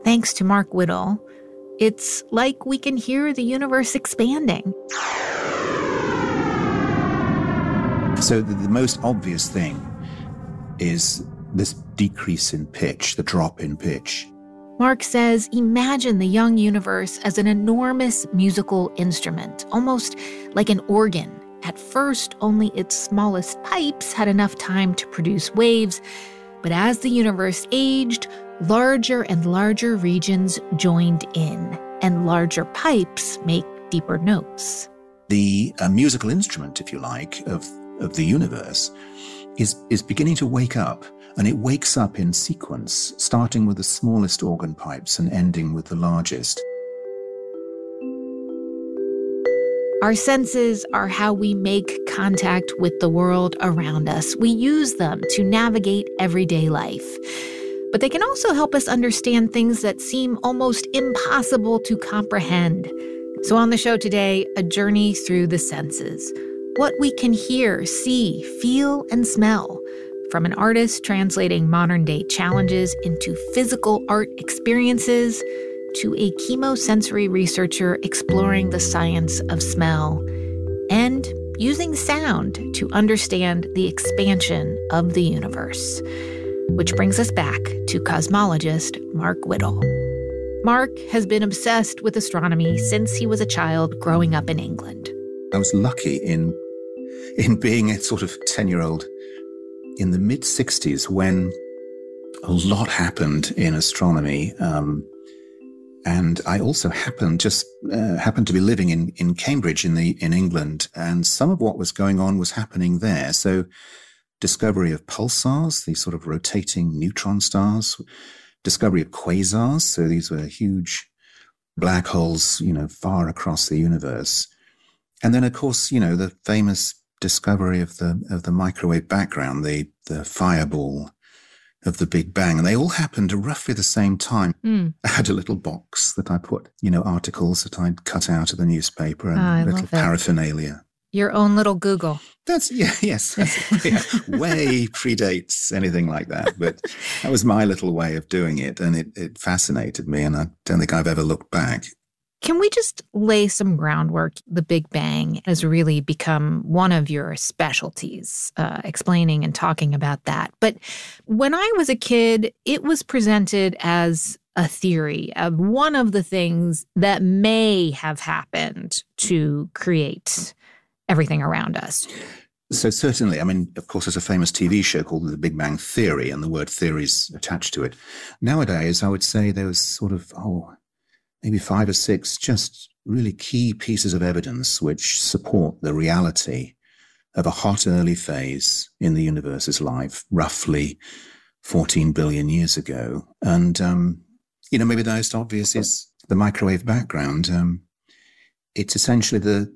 thanks to Mark Whittle, it's like we can hear the universe expanding. So the most obvious thing is this decrease in pitch, the drop in pitch. Mark says, imagine the young universe as an enormous musical instrument, almost like an organ. At first, only its smallest pipes had enough time to produce waves, but as the universe aged, larger and larger regions joined in, and larger pipes make deeper notes. The musical instrument, if you like, of the universe is beginning to wake up, and it wakes up in sequence, starting with the smallest organ pipes and ending with the largest. Our senses are how we make contact with the world around us. We use them to navigate everyday life. But they can also help us understand things that seem almost impossible to comprehend. So on the show today, a journey through the senses. What we can hear, see, feel, and smell. From an artist translating modern-day challenges into physical art experiences, to a chemosensory researcher exploring the science of smell, and using sound to understand the expansion of the universe. Which brings us back to cosmologist Mark Whittle. Mark has been obsessed with astronomy since he was a child growing up in England. I was lucky in being a sort of 10-year-old in the mid-60s when a lot happened in astronomy. And I also happened to be living in Cambridge in England, and some of what was going on was happening there. So discovery of pulsars, these sort of rotating neutron stars, discovery of quasars. So these were huge black holes, far across the universe. And then, of course, the famous discovery of the microwave background, the fireball of the Big Bang. And they all happened at roughly the same time. I had a little box that I put, articles that I'd cut out of the newspaper and little paraphernalia. Your own little Google. Yes. Way predates anything like that. But that was my little way of doing it. And it fascinated me. And I don't think I've ever looked back. Can we just lay some groundwork? The Big Bang has really become one of your specialties, explaining and talking about that. But when I was a kid, it was presented as a theory of one of the things that may have happened to create everything around us. So certainly, of course, there's a famous TV show called The Big Bang Theory, and the word theory is attached to it. Nowadays, I would say there was sort of, maybe 5 or 6 just really key pieces of evidence which support the reality of a hot early phase in the universe's life, roughly 14 billion years ago. And, maybe the most obvious is the microwave background. It's essentially the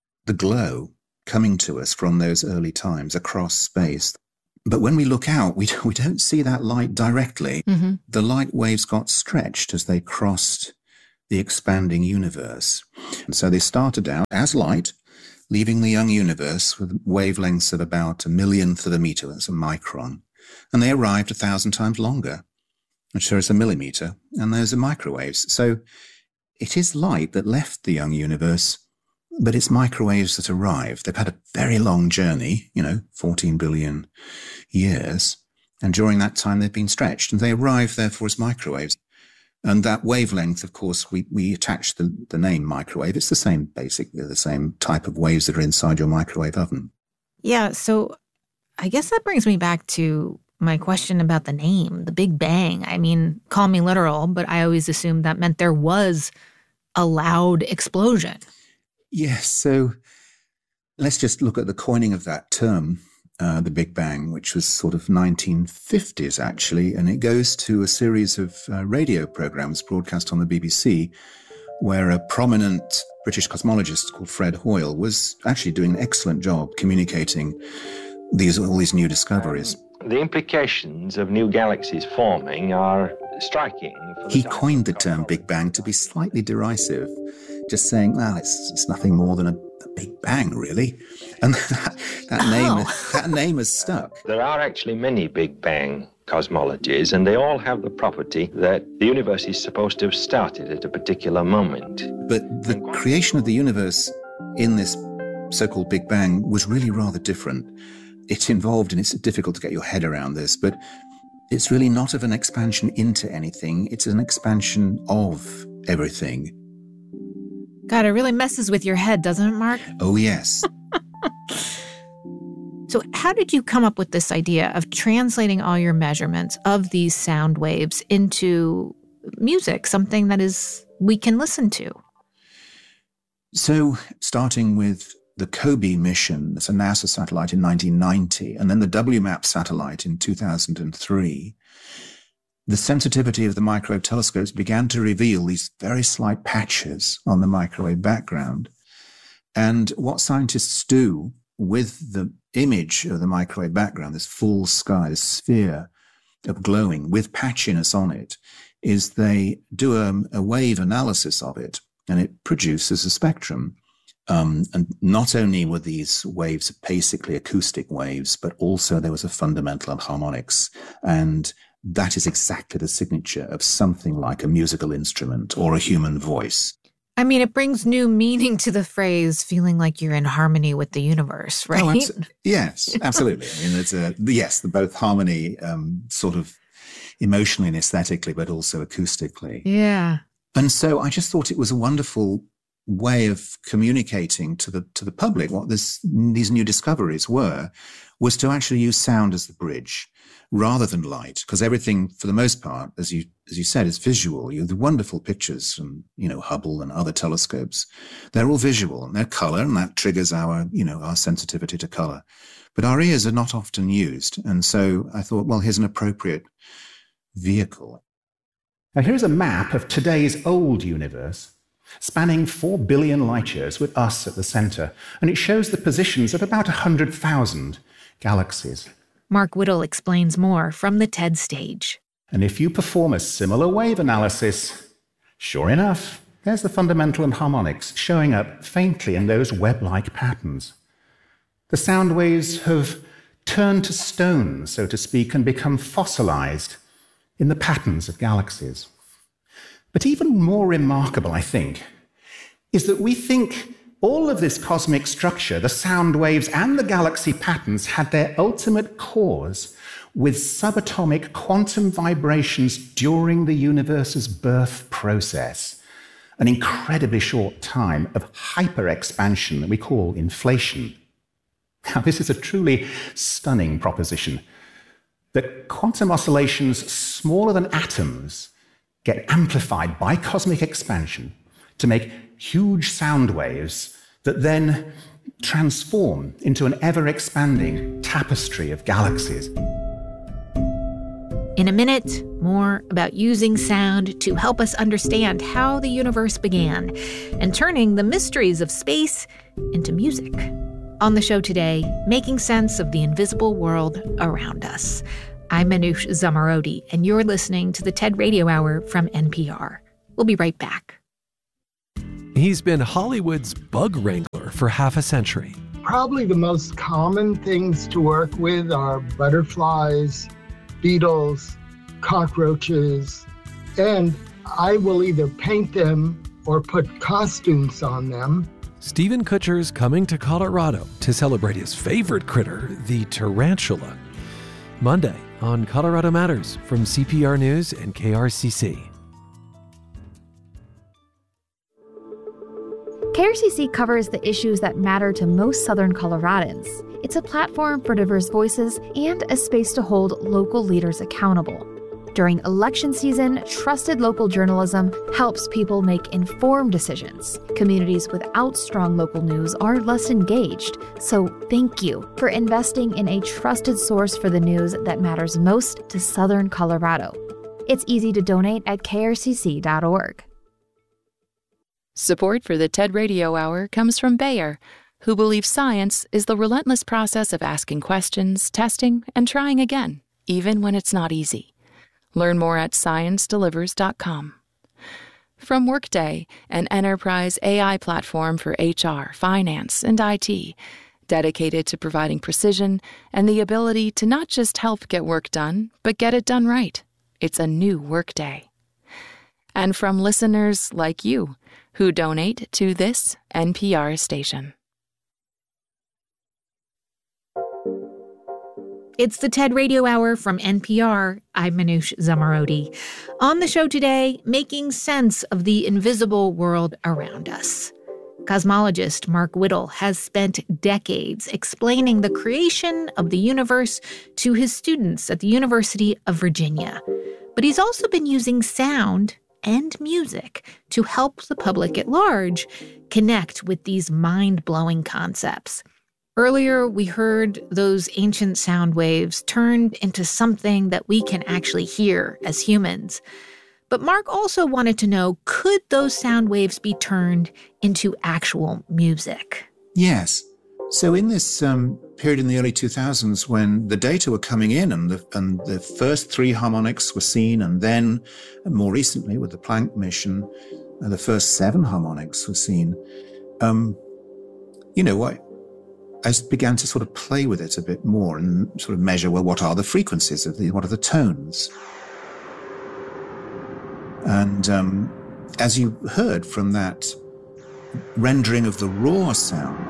glow coming to us from those early times across space. But when we look out, we don't see that light directly. Mm-hmm. The light waves got stretched as they crossed the expanding universe. And so they started out as light, leaving the young universe with wavelengths of about 1/millionth of a meter, that's a micron. And they arrived 1,000 times longer, which is a millimeter, and those are microwaves. So it is light that left the young universe, but it's microwaves that arrived. They've had a very long journey, 14 billion years. And during that time, they've been stretched, and they arrived, therefore, as microwaves. And that wavelength, of course, we attach the name microwave. It's basically the same type of waves that are inside your microwave oven. Yeah, so I guess that brings me back to my question about the name, the Big Bang. Call me literal, but I always assumed that meant there was a loud explosion. Yes, so let's just look at the coining of that term. The Big Bang, which was sort of 1950s, actually. And it goes to a series of radio programs broadcast on the BBC, where a prominent British cosmologist called Fred Hoyle was actually doing an excellent job communicating all these new discoveries. The implications of new galaxies forming are striking. He coined the term Big Bang to be slightly derisive, just saying, well, it's nothing more than a Big Bang, really. And that name has stuck. There are actually many Big Bang cosmologies, and they all have the property that the universe is supposed to have started at a particular moment. But the creation of the universe in this so-called Big Bang was really rather different. It's involved, and it's difficult to get your head around this, but it's really not of an expansion into anything. It's an expansion of everything. God, it really messes with your head, doesn't it, Mark? Oh, yes. So how did you come up with this idea of translating all your measurements of these sound waves into music, something that we can listen to? So starting with the COBE mission, that's a NASA satellite in 1990, and then the WMAP satellite in 2003, the sensitivity of the microwave telescopes began to reveal these very slight patches on the microwave background. And what scientists do with the image of the microwave background, this full sky, this sphere of glowing with patchiness on it, is they do a wave analysis of it, and it produces a spectrum. And not only were these waves basically acoustic waves, but also there was a fundamental of harmonics. And that is exactly the signature of something like a musical instrument or a human voice. I mean, it brings new meaning to the phrase, feeling like you're in harmony with the universe, right? Oh, yes, absolutely. I mean, it's both harmony, sort of emotionally and aesthetically, but also acoustically. Yeah. And so I just thought it was a wonderful way of communicating to the public what these new discoveries was to actually use sound as the bridge rather than light, because everything, for the most part, as you said, is visual. You have the wonderful pictures from, Hubble and other telescopes. They're all visual and they're color, and that triggers our sensitivity to color. But our ears are not often used. And so I thought, well, here's an appropriate vehicle. Now, here's a map of today's old universe, spanning 4 billion light years with us at the center, and it shows the positions of about 100,000 galaxies. Mark Whittle explains more from the TED stage. And if you perform a similar wave analysis, sure enough, there's the fundamental and harmonics showing up faintly in those web-like patterns. The sound waves have turned to stone, so to speak, and become fossilized in the patterns of galaxies. But even more remarkable, I think, is that we think all of this cosmic structure, the sound waves and the galaxy patterns, had their ultimate cause with subatomic quantum vibrations during the universe's birth process, an incredibly short time of hyper-expansion that we call inflation. Now, this is a truly stunning proposition, that quantum oscillations smaller than atoms get amplified by cosmic expansion to make huge sound waves that then transform into an ever-expanding tapestry of galaxies. In a minute, more about using sound to help us understand how the universe began and turning the mysteries of space into music. On the show today, making sense of the invisible world around us. I'm Manoush Zomorodi, and you're listening to the TED Radio Hour from NPR. We'll be right back. He's been Hollywood's bug wrangler for half a century. Probably the most common things to work with are butterflies, beetles, cockroaches, and I will either paint them or put costumes on them. Stephen Kutcher's coming to Colorado to celebrate his favorite critter, the tarantula. Monday on Colorado Matters from CPR News and KRCC. KRCC covers the issues that matter to most Southern Coloradans. It's a platform for diverse voices and a space to hold local leaders accountable. During election season, trusted local journalism helps people make informed decisions. Communities without strong local news are less engaged. So thank you for investing in a trusted source for the news that matters most to Southern Colorado. It's easy to donate at krcc.org. Support for the TED Radio Hour comes from Bayer, who believes science is the relentless process of asking questions, testing, and trying again, even when it's not easy. Learn more at sciencedelivers.com. From Workday, an enterprise AI platform for HR, finance, and IT, dedicated to providing precision and the ability to not just help get work done, but get it done right. It's a new workday. And from listeners like you who donate to this NPR station. It's the TED Radio Hour from NPR. I'm Manoush Zomorodi. On the show today, making sense of the invisible world around us. Cosmologist Mark Whittle has spent decades explaining the creation of the universe to his students at the University of Virginia. But he's also been using sound and music to help the public at large connect with these mind-blowing concepts. Earlier, we heard those ancient sound waves turned into something that we can actually hear as humans. But Mark also wanted to know, could those sound waves be turned into actual music? Yes. So in this period in the early 2000s when the data were coming in and the first 3 harmonics were seen, and then more recently with the Planck mission, the first 7 harmonics were seen, I began to sort of play with it a bit more and sort of measure, well, what are the frequencies of what are the tones? And as you heard from that rendering of the raw sound,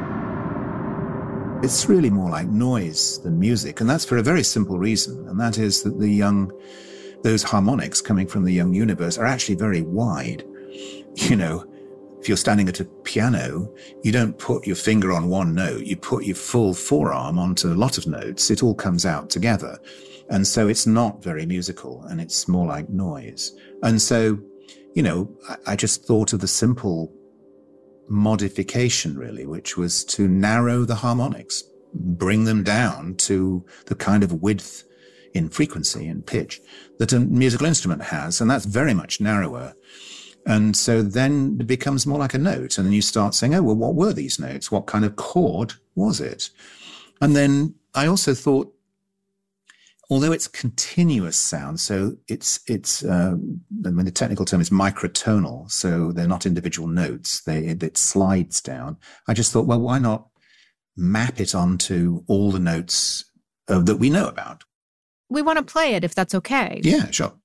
it's really more like noise than music. And that's for a very simple reason. And that is that those harmonics coming from the young universe are actually very wide. If you're standing at a piano, you don't put your finger on one note, you put your full forearm onto a lot of notes. It all comes out together. And so it's not very musical, and it's more like noise. And so, I just thought of the simple modification, really, which was to narrow the harmonics, bring them down to the kind of width in frequency and pitch that a musical instrument has. And that's very much narrower. And so then it becomes more like a note. And then you start saying, oh, well, what were these notes? What kind of chord was it? And then I also thought, although it's continuous sound, so the technical term is microtonal, so they're not individual notes, it slides down. I just thought, well, why not map it onto all the notes that we know about? We want to play it, if that's okay. Yeah, sure.